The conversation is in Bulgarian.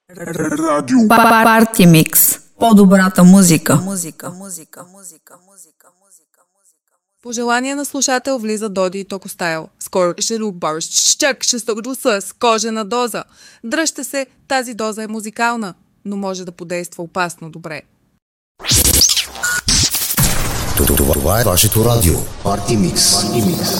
Радио Парти Микс. По-добрата музика. Пожелание на слушател влиза Доди и Токо Стайл. Скоро ще добавиш щак, ще се гласа с кожена доза. Дръжте се, тази доза е музикална, но може да подейства опасно добре. Това е вашето радио. Парти Микс.